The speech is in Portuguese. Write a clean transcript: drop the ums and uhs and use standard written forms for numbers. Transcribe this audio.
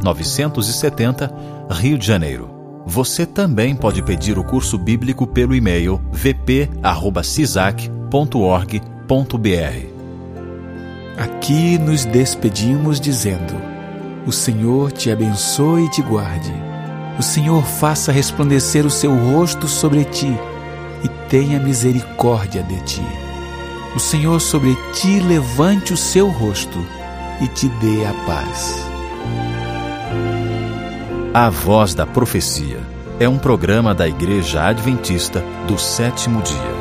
970, Rio de Janeiro. Você também pode pedir o curso bíblico pelo e-mail vp@cisac.org.br. Aqui nos despedimos dizendo: o Senhor te abençoe e te guarde. O Senhor faça resplandecer o seu rosto sobre ti e tenha misericórdia de ti. O Senhor sobre ti levante o seu rosto e te dê a paz. A Voz da Profecia é um programa da Igreja Adventista do Sétimo Dia.